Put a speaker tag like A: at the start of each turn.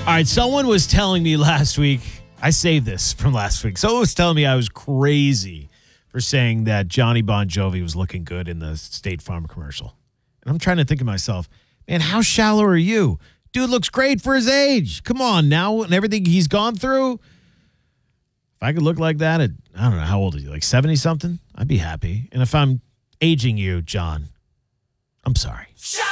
A: All right, someone was telling me last week, I saved this from last week. Someone was telling me I was crazy for saying that Johnny Bon Jovi was looking good in the State Farm commercial. And I'm trying to think of myself, man, how shallow are you? Dude looks great for his age. Come on now, and everything he's gone through. If I could look like that at, I don't know, how old is he, like 70-something? I'd be happy. And if I'm aging you, John, I'm sorry.
B: Shut